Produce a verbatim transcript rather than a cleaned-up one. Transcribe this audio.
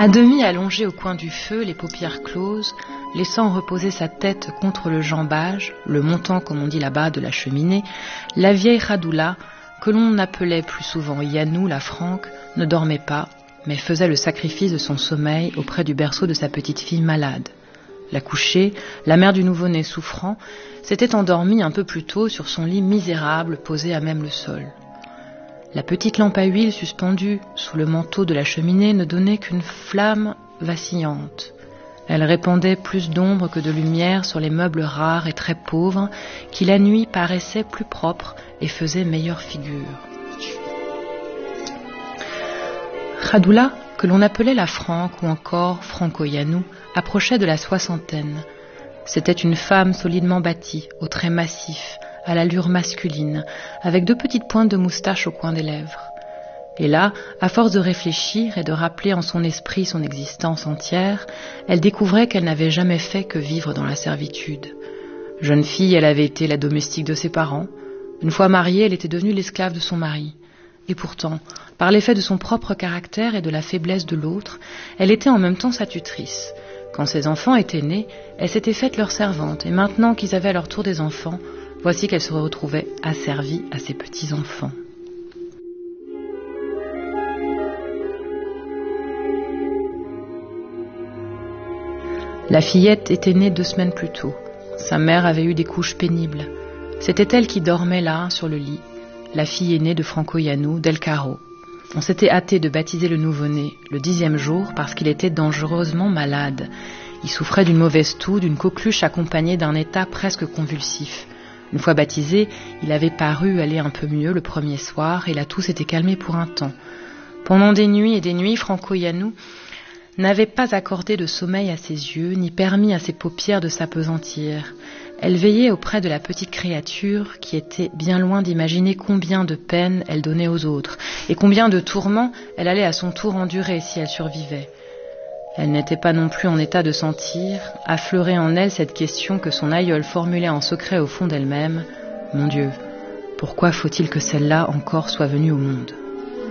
À demi allongée au coin du feu, les paupières closes, laissant reposer sa tête contre le jambage, le montant, comme on dit là-bas, de la cheminée, la vieille Radula, que l'on appelait plus souvent Yanou, la franque, ne dormait pas, mais faisait le sacrifice de son sommeil auprès du berceau de sa petite fille malade. La couchée, la mère du nouveau-né souffrant, s'était endormie un peu plus tôt sur son lit misérable posé à même le sol. La petite lampe à huile suspendue sous le manteau de la cheminée ne donnait qu'une flamme vacillante. Elle répandait plus d'ombre que de lumière sur les meubles rares et très pauvres qui la nuit paraissaient plus propres et faisaient meilleure figure. Radula, que l'on appelait la Franque ou encore Franco Yanou, approchait de la soixantaine. C'était une femme solidement bâtie, aux traits massifs, à l'allure masculine, avec deux petites pointes de moustache au coin des lèvres. Et là, à force de réfléchir et de rappeler en son esprit son existence entière, elle découvrait qu'elle n'avait jamais fait que vivre dans la servitude. Jeune fille, elle avait été la domestique de ses parents. Une fois mariée, elle était devenue l'esclave de son mari. Et pourtant, par l'effet de son propre caractère et de la faiblesse de l'autre, elle était en même temps sa tutrice. Quand ses enfants étaient nés, elle s'était faite leur servante, et maintenant qu'ils avaient à leur tour des enfants, voici qu'elle se retrouvait asservie à ses petits-enfants. La fillette était née deux semaines plus tôt. Sa mère avait eu des couches pénibles. C'était elle qui dormait là, sur le lit, la fille aînée de Franco Yanou, Del Caro. On s'était hâté de baptiser le nouveau-né le dixième jour parce qu'il était dangereusement malade. Il souffrait d'une mauvaise toux, d'une coqueluche accompagnée d'un état presque convulsif. Une fois baptisé, il avait paru aller un peu mieux le premier soir et la toux s'était calmée pour un temps. Pendant des nuits et des nuits, Franco Yanou n'avait pas accordé de sommeil à ses yeux, ni permis à ses paupières de s'appesantir. Elle veillait auprès de la petite créature qui était bien loin d'imaginer combien de peines elle donnait aux autres et combien de tourments elle allait à son tour endurer si elle survivait. Elle n'était pas non plus en état de sentir, affleurer en elle cette question que son aïeul formulait en secret au fond d'elle-même. « Mon Dieu, pourquoi faut-il que celle-là encore soit venue au monde ?»